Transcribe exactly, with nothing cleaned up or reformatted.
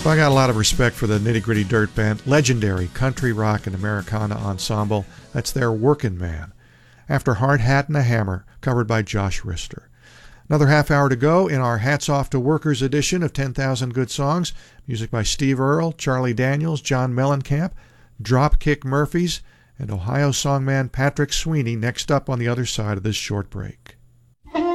Well, I got a lot of respect for the Nitty Gritty Dirt Band, legendary country rock and Americana ensemble. That's their Workin' Man. After Hard Hat and a Hammer, covered by Josh Rister. Another half hour to go in our Hats Off to Workers edition of ten thousand Good Songs. Music by Steve Earle, Charlie Daniels, John Mellencamp, Dropkick Murphys, and Ohio songman Patrick Sweeney next up on the other side of this short break.